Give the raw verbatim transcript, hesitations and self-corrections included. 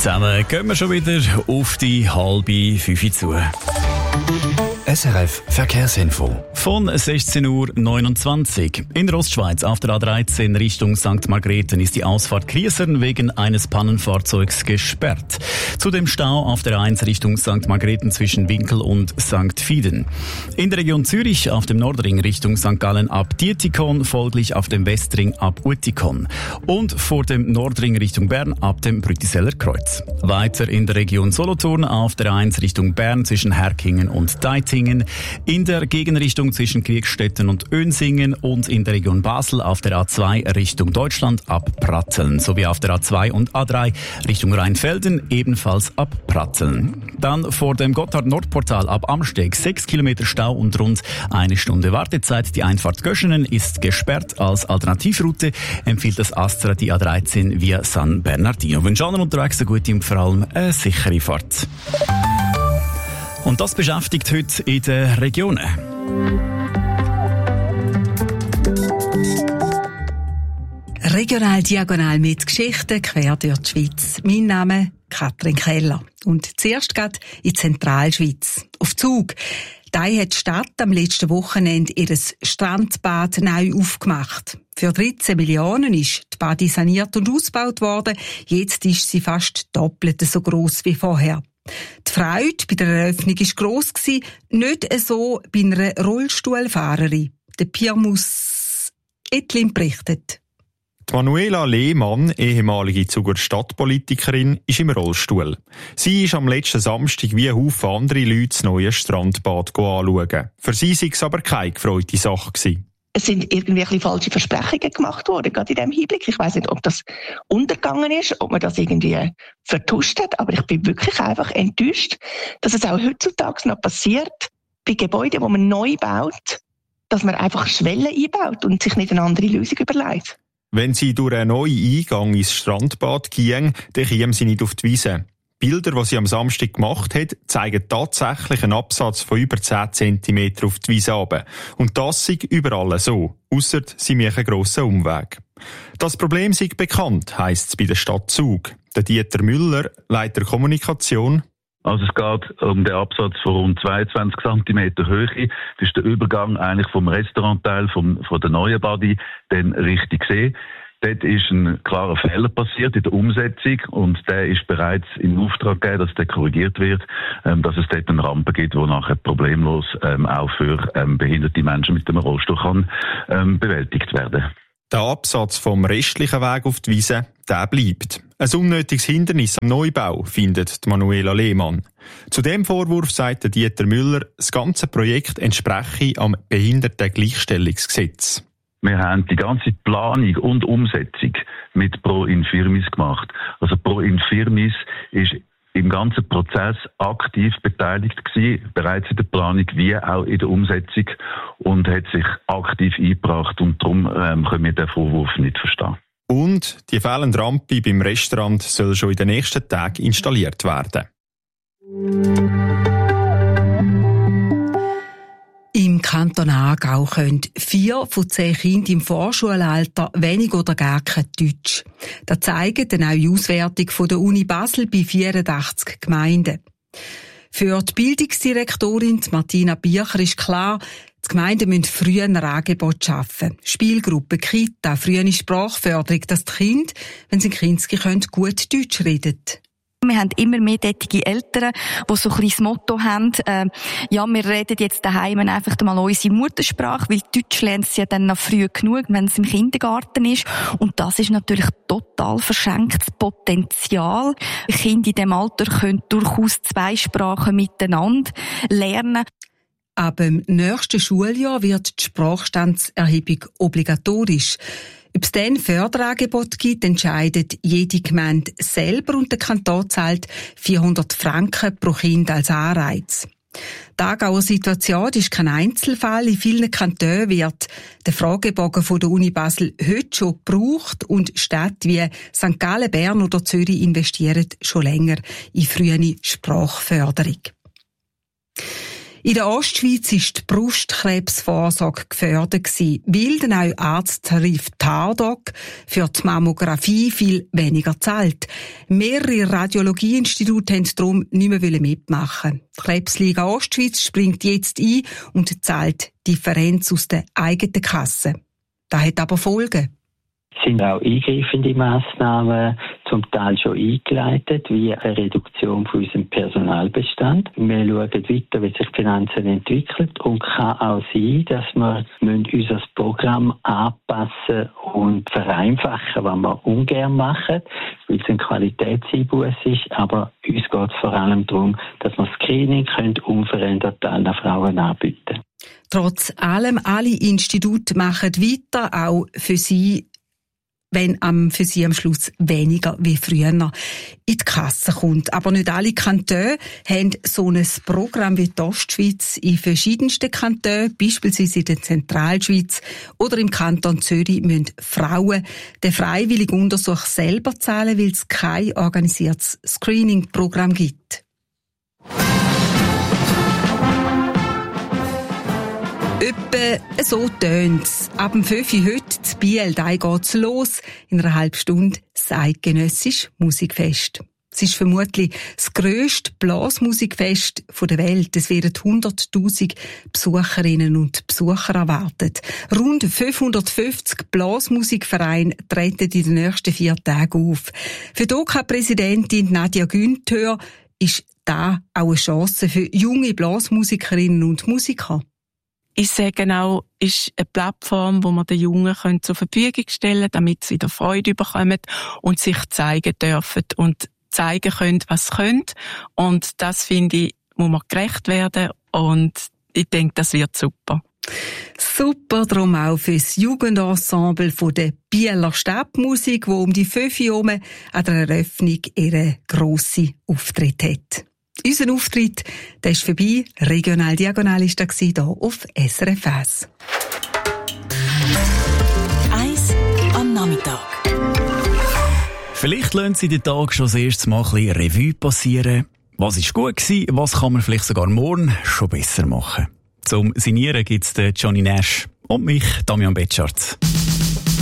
Zusammen gehen wir schon wieder auf die halbe Fünfe zu. S R F Verkehrsinfo. Von sechzehn Uhr neunundzwanzig. In der Ostschweiz auf der A dreizehn Richtung Sankt Margrethen ist die Ausfahrt Kriesern wegen eines Pannenfahrzeugs gesperrt. Zudem Stau auf der A eins Richtung Sankt Margrethen zwischen Winkel und Sankt Fieden. In der Region Zürich auf dem Nordring Richtung Sankt Gallen ab Dietikon, folglich auf dem Westring ab Uetikon. Und vor dem Nordring Richtung Bern ab dem Brütiseller Kreuz. Weiter in der Region Solothurn auf der A eins Richtung Bern zwischen Herkingen und Deitingen. In der Gegenrichtung zwischen Kriegstetten und Önsingen und in der Region Basel auf der A zwei Richtung Deutschland ab Pratteln sowie auf der A zwei und A drei Richtung Rheinfelden ebenfalls ab Pratteln. Dann vor dem Gotthard-Nordportal ab Amsteg sechs Kilometer Stau und rund eine Stunde Wartezeit. Die Einfahrt Göschenen ist gesperrt. Als Alternativroute empfiehlt das Astra die A dreizehn via San Bernardino. Wünsche allen unterwegs eine gute und vor allem eine sichere Fahrt. Und das beschäftigt heute in den Regionen. Regional diagonal mit Geschichten quer durch die Schweiz. Mein Name Katrin Keller. Und zuerst geht in die Zentralschweiz. Auf Zug. Da hat die Stadt am letzten Wochenende ihr Strandbad neu aufgemacht. Für dreizehn Millionen ist die Badi saniert und ausgebaut worden. Jetzt ist sie fast doppelt so gross wie vorher. Die Freude bei der Eröffnung war gross, nicht so bei einer Rollstuhlfahrerin. Der Pirmus Etlin berichtet. Die Manuela Lehmann, ehemalige Zuger Stadtpolitikerin, ist im Rollstuhl. Sie ist am letzten Samstag wie ein Haufen andere Leute das neue Strandbad anschauen. Für sie war es aber keine gefreute Sache gewesen. Es sind irgendwie ein bisschen falsche Versprechungen gemacht worden, gerade in diesem Hinblick. Ich weiss nicht, ob das untergegangen ist, ob man das irgendwie vertuscht hat, aber ich bin wirklich einfach enttäuscht, dass es auch heutzutage noch passiert, bei Gebäuden, die man neu baut, dass man einfach Schwellen einbaut und sich nicht eine andere Lösung überlegt. Wenn sie durch einen neuen Eingang ins Strandbad gingen, dann kämen sie nicht auf die Wiese. Bilder, die sie am Samstag gemacht hat, zeigen tatsächlich einen Absatz von über zehn Zentimeter auf die Wiese runter. Und das sei überall so, ausser sie machen einen grossen Umweg. Das Problem sei bekannt, heisst es bei der Stadt Zug. Der Dieter Müller, Leiter Kommunikation. Also es geht um den Absatz von rund zweiundzwanzig Zentimeter Höhe. Das ist der Übergang eigentlich vom Restaurantteil vom, von der neuen Badi dann richtig gesehen. Dort ist ein klarer Fehler passiert in der Umsetzung und der ist bereits in Auftrag gegeben, dass der korrigiert wird, ähm, dass es dort eine Rampe gibt, die nachher problemlos ähm, auch für ähm, behinderte Menschen mit dem Rollstuhl kann ähm, bewältigt werden. Der Absatz vom restlichen Weg auf die Wiese, der bleibt. Ein unnötiges Hindernis am Neubau, findet Manuela Lehmann. Zu dem Vorwurf sagt Dieter Müller, das ganze Projekt entspreche am Behindertengleichstellungsgesetz. Wir haben die ganze Planung und Umsetzung mit Pro Infirmis gemacht. Also Pro Infirmis ist im ganzen Prozess aktiv beteiligt gewesen, bereits in der Planung wie auch in der Umsetzung und hat sich aktiv eingebracht und darum ähm, können wir den Vorwurf nicht verstehen. Und die fehlende Rampe beim Restaurant soll schon in den nächsten Tagen installiert werden. Im Kanton Aargau können vier von zehn Kindern im Vorschulalter wenig oder gar kein Deutsch. Das zeigt eine neue Auswertung von der Uni Basel bei vierundachtzig Gemeinden. Für die Bildungsdirektorin Martina Bircher ist klar, die Gemeinden müssen früher ein Angebot schaffen. Spielgruppen, Kita, frühe Sprachförderung, dass die Kinder, wenn sie Kinski können, gut Deutsch reden. Wir haben immer mehr tätige Eltern, die so ein bisschen das Motto haben, äh, ja, wir reden jetzt daheim einfach mal unsere Muttersprache, weil Deutsch lernt sie ja dann noch früh genug, wenn es im Kindergarten ist. Und das ist natürlich total verschenktes Potenzial. Kinder in diesem Alter können durchaus zwei Sprachen miteinander lernen. Ab dem nächsten Schuljahr wird die Sprachstandserhebung obligatorisch. Ob es dann Förderangebot gibt, entscheidet jede Gemeinde selber und der Kanton zahlt vierhundert Franken pro Kind als Anreiz. Die Aargauer Situation ist kein Einzelfall. In vielen Kantonen wird der Fragebogen von der Uni Basel heute schon gebraucht und Städte wie Sankt Gallen, Bern oder Zürich investieren schon länger in frühe Sprachförderung. In der Ostschweiz war die Brustkrebsvorsorge gefördert, weil der neue Arzttarif Tardoc für die Mammographie viel weniger zahlt. Mehrere Radiologieinstitute wollten darum nicht mehr mitmachen. Die Krebsliga Ostschweiz springt jetzt ein und zahlt die Differenz aus der eigenen Kasse. Das hat aber Folgen. Es sind auch eingreifende Massnahmen zum Teil schon eingeleitet, wie eine Reduktion von unserem Personalbestand. Wir schauen weiter, wie sich die Finanzen entwickeln, und kann auch sein, dass wir unser Programm anpassen und vereinfachen, was wir ungern machen, weil es ein Qualitätseinbuß ist. Aber uns geht es vor allem darum, dass wir das Screening unverändert allen Frauen anbieten können. Trotz allem, alle Institute machen weiter, auch für sie, wenn am, für sie am Schluss weniger wie früher in die Kasse kommt. Aber nicht alle Kantone haben so ein Programm wie die Ostschweiz. In verschiedensten Kantonen, beispielsweise in der Zentralschweiz oder im Kanton Zürich, müssen Frauen den freiwilligen Untersuch selber zahlen, weil es kein organisiertes Screening-Programm gibt. Etwa so tönt's. Ab dem fünf Uhr heute zu Biel, da geht's los. In einer halben Stunde das eidgenössische Musikfest. Es ist vermutlich das grösste Blasmusikfest der Welt. Es werden hunderttausend Besucherinnen und Besucher erwartet. Rund fünfhundertfünfzig Blasmusikvereine treten in den nächsten vier Tagen auf. Für die O K-Präsidentin Nadja Günther ist da auch eine Chance für junge Blasmusikerinnen und Musiker. Ich sage auch, ist eine Plattform, wo man den Jungen zur Verfügung stellen können, damit sie wieder Freude bekommen und sich zeigen dürfen und zeigen können, was sie können. Und das, finde ich, muss man gerecht werden, und ich denke, das wird super. Super, darum auch für das Jugendensemble von der Bieler Stadtmusik, wo um die fünf Uhr an der Eröffnung ihren grossen Auftritt hat. Unser Auftritt, der ist vorbei. Regional Diagonal war das hier auf S R F eins. Eins am Nachmittag. Vielleicht lassen Sie den Tag schon das erste Mal ein bisschen Revue passieren. Was ist gut gewesen, was kann man vielleicht sogar morgen schon besser machen? Zum Signieren gibt es Johnny Nash und mich, Damian Betschart.